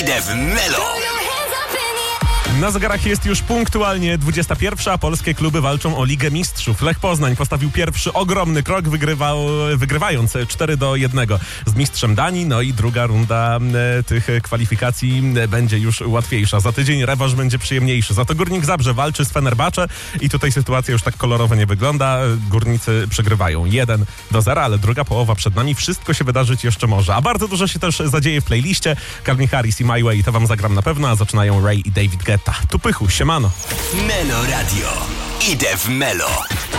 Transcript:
Idę w Melo. Na zegarach jest już punktualnie 21. Polskie kluby walczą o Ligę Mistrzów. Lech Poznań postawił pierwszy ogromny krok, wygrywając 4-1 z mistrzem Danii. No i druga runda tych kwalifikacji będzie już łatwiejsza. Za tydzień rewanż będzie przyjemniejszy. Za to Górnik Zabrze walczy z Fenerbahce i tutaj sytuacja już tak kolorowo nie wygląda. Górnicy przegrywają 1-0, ale druga połowa przed nami. Wszystko się wydarzyć jeszcze może. A bardzo dużo się też zadzieje w playliście. Calvin Harris i My Way, to wam zagram na pewno, a zaczynają Ray i David Guetta. Tu Pychu, siemano. Melo Radio. Idę w Melo.